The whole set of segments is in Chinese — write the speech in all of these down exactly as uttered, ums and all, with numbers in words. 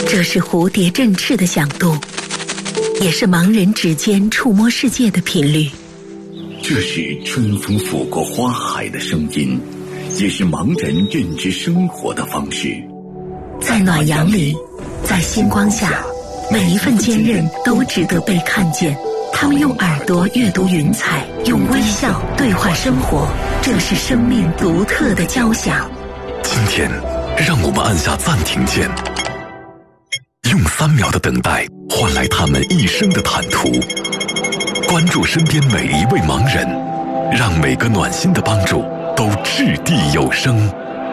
这是蝴蝶振翅的响度，也是盲人指尖触摸世界的频率。 这是春风拂过花海的声音，也是盲人认知生活的方式。 在暖阳里，在星光下，每一份坚韧都值得被看见。他们用耳朵阅读云彩，用微笑对话生活，这是生命独特的交响。 今天让我们按下暂停键，用三秒的等待换来他们一生的坦途。关注身边每一位盲人，让每个暖心的帮助都掷地有声。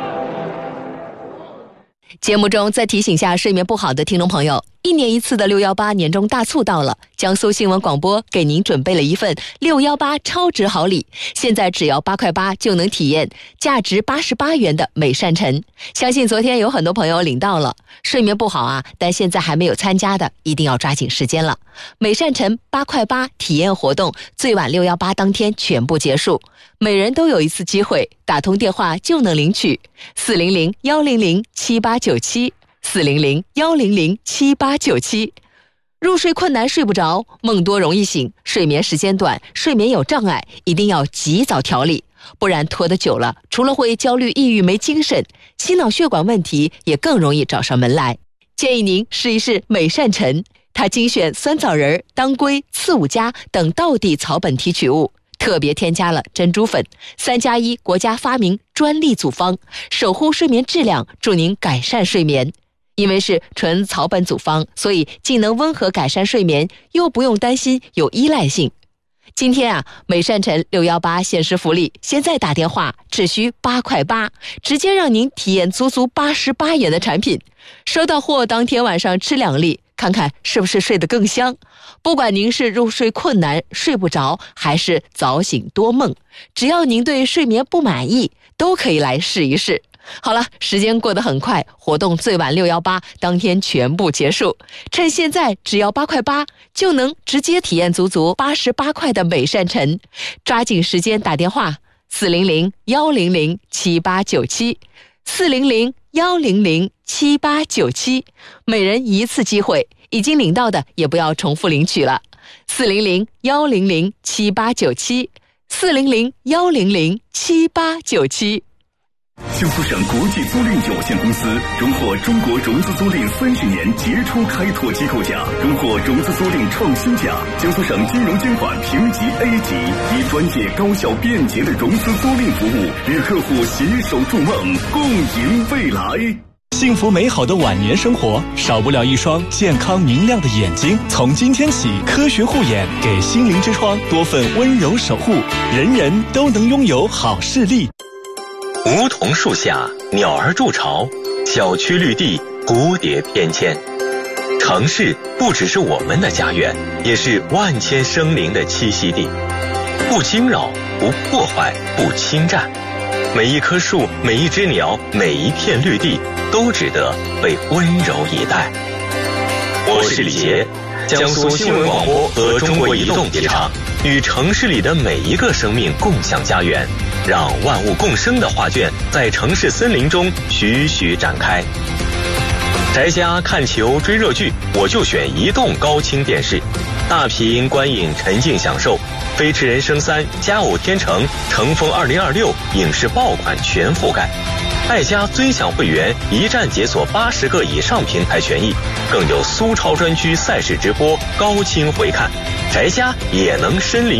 节目中再提醒下睡眠不好的听众朋友，一年一次的六一八年终大促到了，江苏新闻广播给您准备了一份六一八超值好礼，现在只要八块八就能体验价值八十八元的美善晨。相信昨天有很多朋友领到了，睡眠不好啊，但现在还没有参加的，一定要抓紧时间了。美善晨八块八体验活动最晚六一八当天全部结束，每人都有一次机会，打通电话就能领取四零零幺零零七八九七。四零零幺零零七八九七。入睡困难睡不着，梦多容易醒，睡眠时间短，睡眠有障碍，一定要及早调理，不然拖得久了，除了会焦虑抑郁没精神，心脑血管问题也更容易找上门来。建议您试一试美善晨，它精选酸枣仁、当归、刺五加等道地草本提取物，特别添加了珍珠粉，三加一国家发明专利组方，守护睡眠质量，助您改善睡眠。因为是纯草本组方，所以既能温和改善睡眠，又不用担心有依赖性。今天啊，美善晨六一八限时福利，现在打电话只需八块八，直接让您体验足足八十八元的产品。收到货当天晚上吃两粒，看看是不是睡得更香。不管您是入睡困难睡不着，还是早醒多梦，只要您对睡眠不满意，都可以来试一试。好了，时间过得很快，活动最晚六一八当天全部结束，趁现在只要八块八就能直接体验足足八十八块的美善晨，抓紧时间打电话四零零幺零零七八九七，四零零幺零零七八九七，每人一次机会，已经领到的也不要重复领取了。四零零幺零零七八九七，四零零幺零零七八九七。 江苏省国际租赁有限公司荣获中国融资租赁三十年杰出开拓机构奖，荣获融资租赁创新奖。江苏省金融监管评级 A 级，以专业、高效、便捷的融资租赁服务，与客户携手筑梦，共赢未来。 幸福美好的晚年生活，少不了一双健康明亮的眼睛。从今天起，科学护眼给心灵之窗多份温柔守护，人人都能拥有好视力。 梧桐树下，鸟儿筑巢；小区绿地，蝴蝶翩跹。城市不只是我们的家园，也是万千生灵的栖息地。不惊扰，不破坏，不侵占。每一棵树，每一只鸟，每一片绿地，都值得被温柔以待。我是李杰，江苏新闻广播和中国移动协唱，与城市里的每一个生命共享家园，让万物共生的画卷在城市森林中徐徐展开。宅家看球追热剧，我就选移动高清电视，大屏观影沉浸享受。飞驰人生三、佳偶天成、乘风二零二六影视爆款全覆盖。爱家尊享会员一站解锁八十个以上平台权益，更有苏超专区赛事直播高清回看，宅家也能身临